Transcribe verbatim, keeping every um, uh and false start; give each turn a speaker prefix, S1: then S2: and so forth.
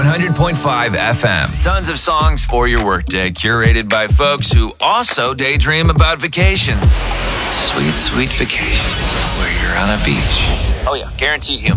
S1: hundred point five F M. Tons of songs for your workday, curated by folks who also daydream about vacations. Sweet, sweet vacations where you're on a beach. Oh yeah, guaranteed humor.